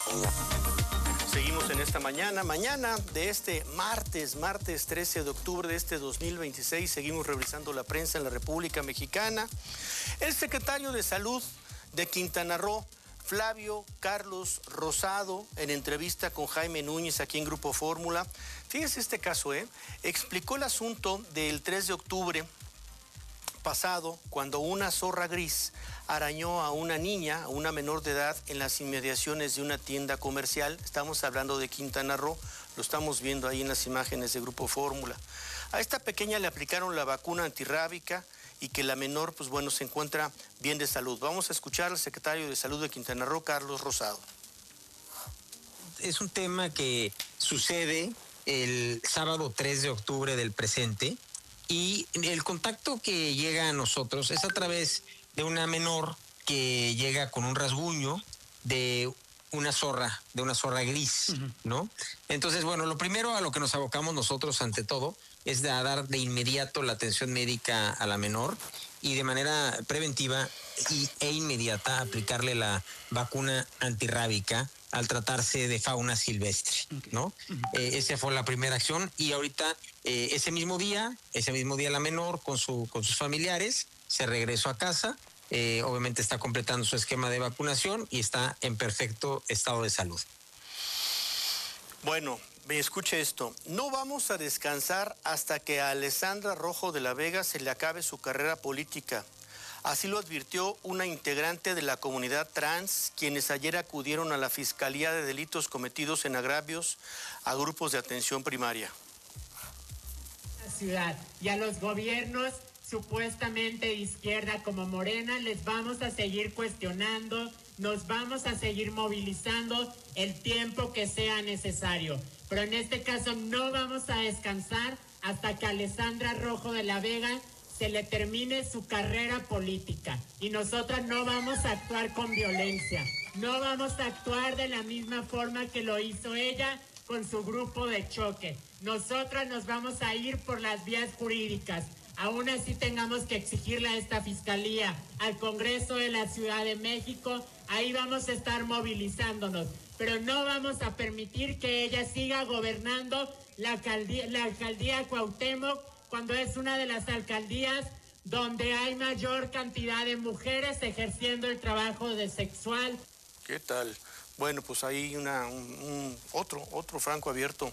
Seguimos en esta mañana de este martes 13 de octubre de este 2026. Seguimos revisando la prensa en la República Mexicana. El secretario de Salud de Quintana Roo, Flavio Carlos Rosado, en entrevista con Jaime Núñez aquí en Grupo Fórmula, fíjese este caso, explicó el asunto del 3 de octubre pasado, cuando una zorra gris arañó a una niña, a una menor de edad, en las inmediaciones de una tienda comercial. Estamos hablando de Quintana Roo, lo estamos viendo ahí en las imágenes de Grupo Fórmula. A esta pequeña le aplicaron la vacuna antirrábica y que la menor, pues bueno, se encuentra bien de salud. Vamos a escuchar al secretario de Salud de Quintana Roo, Carlos Rosado. Es un tema que sucede el sábado 3 de octubre del presente. Y el contacto que llega a nosotros es a través de una menor que llega con un rasguño de una zorra gris, ¿no? Entonces, bueno, lo primero a lo que nos abocamos nosotros ante todo es a dar de inmediato la atención médica a la menor y de manera preventiva e inmediata aplicarle la vacuna antirrábica al tratarse de fauna silvestre, ¿no? Esa fue la primera acción y ahorita ese mismo día la menor con sus familiares se regresó a casa, obviamente está completando su esquema de vacunación y está en perfecto estado de salud. Bueno, escuche esto, no vamos a descansar hasta que a Alessandra Rojo de la Vega se le acabe su carrera política. Así lo advirtió una integrante de la comunidad trans, quienes ayer acudieron a la Fiscalía de Delitos Cometidos en Agravios a grupos de atención primaria. La ciudad y a los gobiernos supuestamente de izquierda como Morena les vamos a seguir cuestionando, nos vamos a seguir movilizando el tiempo que sea necesario. Pero en este caso no vamos a descansar hasta que a Alessandra Rojo de la Vega se le termine su carrera política. Y nosotras no vamos a actuar con violencia. No vamos a actuar de la misma forma que lo hizo ella con su grupo de choque. Nosotras nos vamos a ir por las vías jurídicas. Aún así tengamos que exigirle a esta fiscalía, al Congreso de la Ciudad de México, ahí vamos a estar movilizándonos. Pero no vamos a permitir que ella siga gobernando la alcaldía Cuauhtémoc, cuando es una de las alcaldías donde hay mayor cantidad de mujeres ejerciendo el trabajo de sexual. ¿Qué tal? Bueno, pues hay otro franco abierto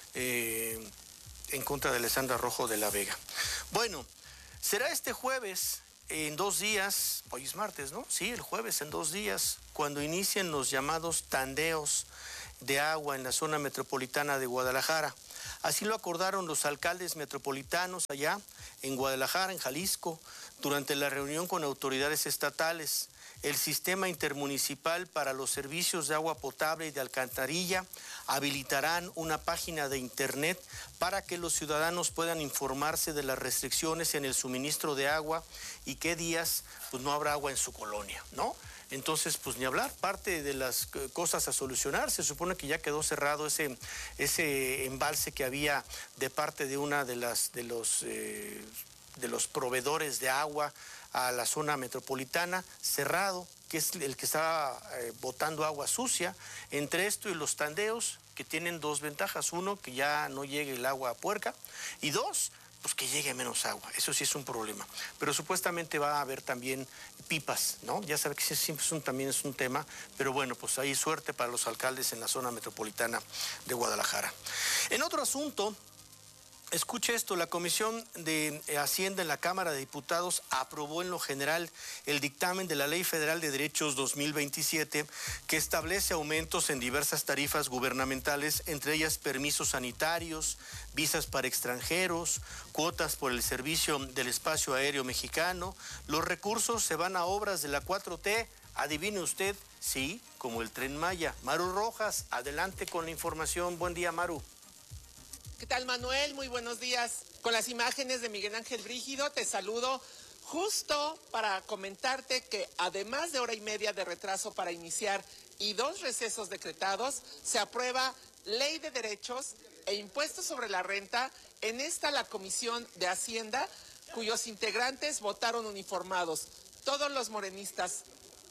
en contra de Alessandra Rojo de la Vega. Bueno, será este jueves, en 2 días, hoy es martes, ¿no? Sí, el jueves en 2 días, cuando inicien los llamados tandeos de agua en la zona metropolitana de Guadalajara. Así lo acordaron los alcaldes metropolitanos allá en Guadalajara, en Jalisco, durante la reunión con autoridades estatales. El Sistema Intermunicipal para los Servicios de Agua Potable y de Alcantarilla habilitarán una página de internet para que los ciudadanos puedan informarse de las restricciones en el suministro de agua y qué días pues no habrá agua en su colonia, ¿no? Entonces, pues ni hablar, parte de las cosas a solucionar, se supone que ya quedó cerrado ese embalse que había de parte de una de los proveedores de agua a la zona metropolitana, cerrado, que es el que estaba botando agua sucia. Entre esto y los tandeos, que tienen 2 ventajas: 1, que ya no llegue el agua puerca, y 2, pues que llegue menos agua. Eso sí es un problema. Pero supuestamente va a haber también pipas, ¿no? Ya sabe que siempre también es un tema, pero bueno, pues hay suerte para los alcaldes en la zona metropolitana de Guadalajara. En otro asunto, escuche esto, la Comisión de Hacienda en la Cámara de Diputados aprobó en lo general el dictamen de la Ley Federal de Derechos 2027 que establece aumentos en diversas tarifas gubernamentales, entre ellas permisos sanitarios, visas para extranjeros, cuotas por el servicio del espacio aéreo mexicano. Los recursos se van a obras de la 4T, adivine usted, sí, como el Tren Maya. Maru Rojas, adelante con la información. Buen día, Maru. ¿Qué tal, Manuel? Muy buenos días. Con las imágenes de Miguel Ángel Brígido te saludo justo para comentarte que además de 1 hora y media de retraso para iniciar y 2 recesos decretados, se aprueba Ley de Derechos e Impuestos sobre la Renta. En esta la Comisión de Hacienda, cuyos integrantes votaron uniformados, todos los morenistas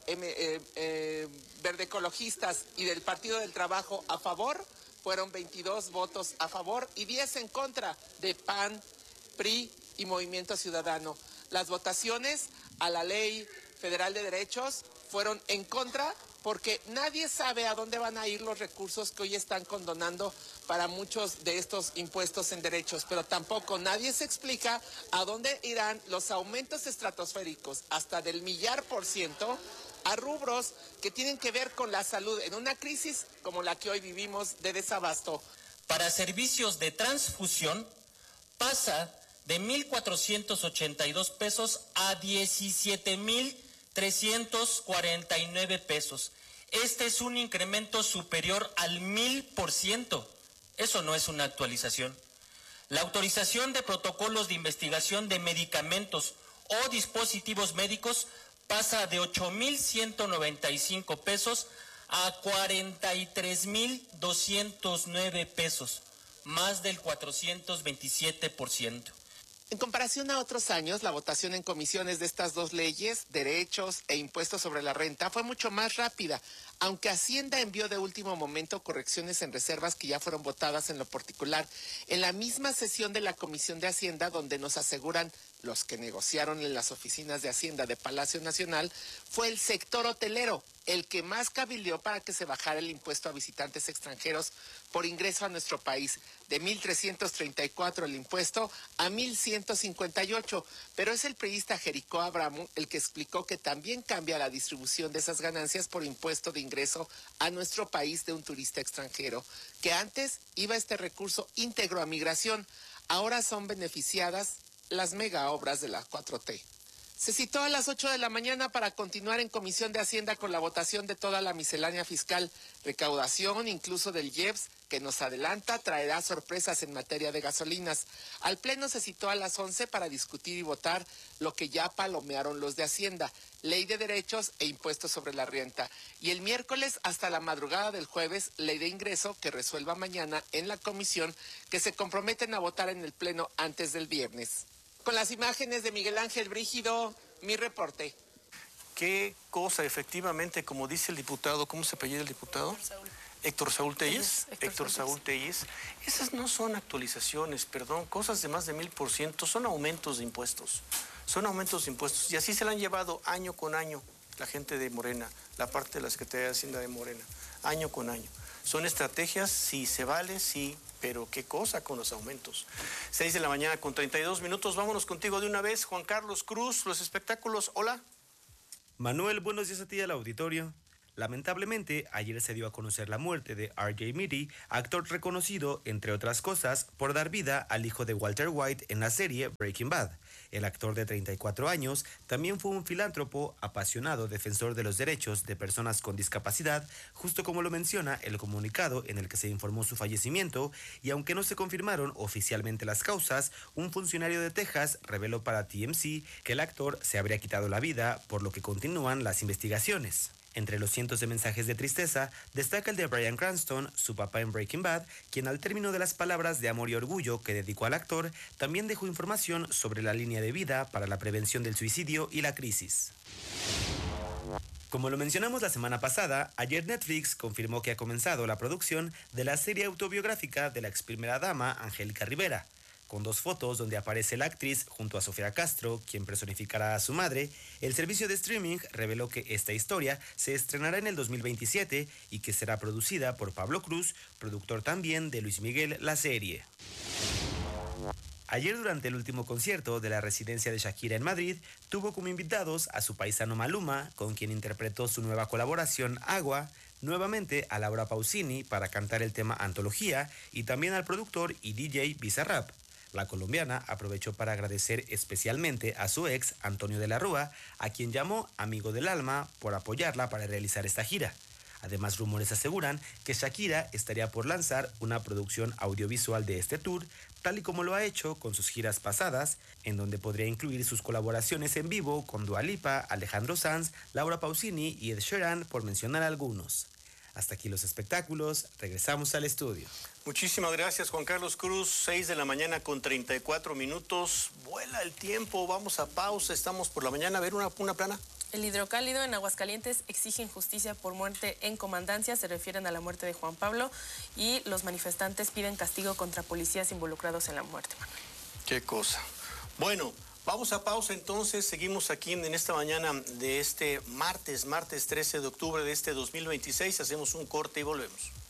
Verde Ecologistas y del Partido del Trabajo a favor, fueron 22 votos a favor y 10 en contra de PAN, PRI y Movimiento Ciudadano. Las votaciones a la Ley Federal de Derechos fueron en contra porque nadie sabe a dónde van a ir los recursos que hoy están condonando para muchos de estos impuestos en derechos, pero tampoco nadie se explica a dónde irán los aumentos estratosféricos hasta del 1,000,000% a rubros que tienen que ver con la salud en una crisis como la que hoy vivimos de desabasto. Para servicios de transfusión pasa de 1,482 pesos a 17,349 pesos. Este es un incremento superior al 1,000%. Eso no es una actualización. La autorización de protocolos de investigación de medicamentos o dispositivos médicos pasa de 8,195 pesos a 43,209 pesos, más del 427%. En comparación a otros años, la votación en comisiones de estas dos leyes, derechos e impuestos sobre la renta, fue mucho más rápida, aunque Hacienda envió de último momento correcciones en reservas que ya fueron votadas en lo particular. En la misma sesión de la Comisión de Hacienda, donde nos aseguran los que negociaron en las oficinas de Hacienda de Palacio Nacional, fue el sector hotelero el que más cabildeó para que se bajara el impuesto a visitantes extranjeros por ingreso a nuestro país, de 1,334 el impuesto a 1,158, pero es el priista Jericó Abramo el que explicó que también cambia la distribución de esas ganancias por impuesto de ingreso a nuestro país de un turista extranjero, que antes iba este recurso íntegro a migración, ahora son beneficiadas las mega obras de la 4T. Se citó a las 8 de la mañana para continuar en Comisión de Hacienda con la votación de toda la miscelánea fiscal, recaudación incluso del IEPS, que nos adelanta traerá sorpresas en materia de gasolinas. Al Pleno se citó a las 11 para discutir y votar lo que ya palomearon los de Hacienda, Ley de Derechos e Impuestos sobre la Renta. Y el miércoles hasta la madrugada del jueves, Ley de Ingreso, que resuelva mañana en la comisión, que se comprometen a votar en el Pleno antes del viernes. Con las imágenes de Miguel Ángel Brígido, mi reporte. Qué cosa, efectivamente, como dice el diputado, ¿cómo se apellida el diputado? Héctor Saúl Telles. Héctor Saúl Telles. Esas no son actualizaciones, perdón, cosas de más de 1,000%, son aumentos de impuestos. Son aumentos de impuestos. Y así se la han llevado año con año la gente de Morena, la parte de la Secretaría de Hacienda de Morena, año con año. Son estrategias, sí se vale, sí, pero qué cosa con los aumentos. 6 de la mañana con 32 minutos, vámonos contigo de una vez. Juan Carlos Cruz, los espectáculos, hola. Manuel, buenos días a ti al auditorio. Lamentablemente, ayer se dio a conocer la muerte de R.J. Meaty, actor reconocido, entre otras cosas, por dar vida al hijo de Walter White en la serie Breaking Bad. El actor de 34 años también fue un filántropo, apasionado defensor de los derechos de personas con discapacidad, justo como lo menciona el comunicado en el que se informó su fallecimiento, y aunque no se confirmaron oficialmente las causas, un funcionario de Texas reveló para TMZ que el actor se habría quitado la vida, por lo que continúan las investigaciones. Entre los cientos de mensajes de tristeza, destaca el de Bryan Cranston, su papá en Breaking Bad, quien al término de las palabras de amor y orgullo que dedicó al actor, también dejó información sobre la línea de vida para la prevención del suicidio y la crisis. Como lo mencionamos la semana pasada, ayer Netflix confirmó que ha comenzado la producción de la serie autobiográfica de la ex primera dama, Angélica Rivera, con 2 fotos donde aparece la actriz junto a Sofía Castro, quien personificará a su madre. El servicio de streaming reveló que esta historia se estrenará en el 2027 y que será producida por Pablo Cruz, productor también de Luis Miguel, la serie. Ayer, durante el último concierto de la residencia de Shakira en Madrid, tuvo como invitados a su paisano Maluma, con quien interpretó su nueva colaboración Agua, nuevamente a Laura Pausini para cantar el tema Antología, y también al productor y DJ Bizarrap. La colombiana aprovechó para agradecer especialmente a su ex, Antonio de la Rúa, a quien llamó amigo del alma por apoyarla para realizar esta gira. Además, rumores aseguran que Shakira estaría por lanzar una producción audiovisual de este tour, tal y como lo ha hecho con sus giras pasadas, en donde podría incluir sus colaboraciones en vivo con Dua Lipa, Alejandro Sanz, Laura Pausini y Ed Sheeran, por mencionar algunos. Hasta aquí los espectáculos, regresamos al estudio. Muchísimas gracias, Juan Carlos Cruz. 6 de la mañana con 34 minutos. Vuela el tiempo, vamos a pausa. Estamos por la mañana. A ver, una plana. El Hidrocálido en Aguascalientes exigen justicia por muerte en comandancia, se refieren a la muerte de Juan Pablo, y los manifestantes piden castigo contra policías involucrados en la muerte, Manuel. Qué cosa. Bueno, vamos a pausa entonces, seguimos aquí en esta mañana de este martes 13 de octubre de este 2026, hacemos un corte y volvemos.